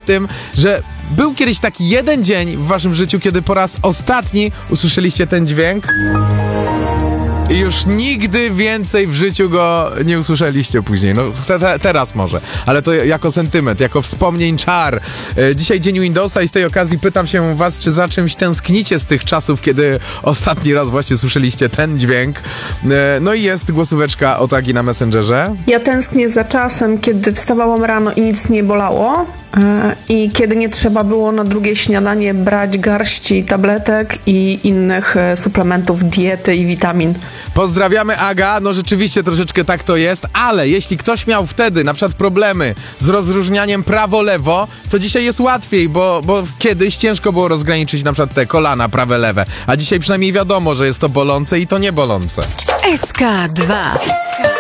tym, że był kiedyś taki jeden dzień w waszym życiu, kiedy po raz ostatni usłyszeliście ten dźwięk i już nigdy więcej w życiu go nie usłyszeliście później. No teraz może, ale to jako sentyment, jako wspomnień czar. Dzisiaj dzień Windowsa i z tej okazji pytam się was, czy za czymś tęsknicie z tych czasów, kiedy ostatni raz właśnie słyszeliście ten dźwięk. No i jest głosóweczka od Agi na Messengerze. Ja tęsknię za czasem, kiedy wstawałam rano i nic nie bolało i kiedy nie trzeba było na drugie śniadanie brać garści tabletek i innych suplementów diety i witamin. Pozdrawiamy, Aga. No rzeczywiście troszeczkę tak to jest, ale jeśli ktoś miał wtedy na przykład problemy z rozróżnianiem prawo-lewo, to dzisiaj jest łatwiej, bo kiedyś ciężko było rozgraniczyć na przykład te kolana prawe-lewe, a dzisiaj przynajmniej wiadomo, że jest to bolące i to nie bolące. SK2.